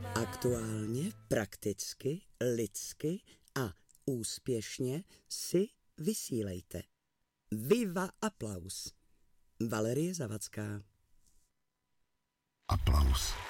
Aktuálně, prakticky, lidsky a úspěšně si vysílejte. Viva aplaus. Valerie Zavacká. Aplaus.